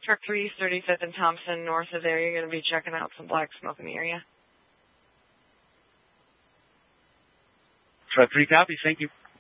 Truck 3, 35th and Thompson, north of there. You're going to be checking out some black smoke in the area. Truck 3 copies. Thank you.